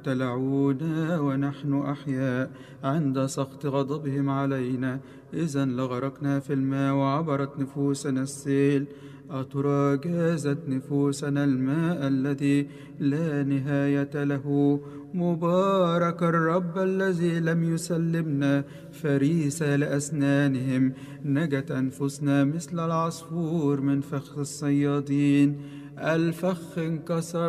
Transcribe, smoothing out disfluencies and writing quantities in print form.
ابتلعونا ونحن أحياء عند سخط غضبهم علينا، إذا لغرقنا في الماء وعبرت نفوسنا السيل. أترى جازت نفوسنا الماء الذي لا نهاية له؟ مبارك الرب الذي لم يسلمنا فريسة لأسنانهم. نجت أنفسنا مثل العصفور من فخ الصيادين. الفخ انكسر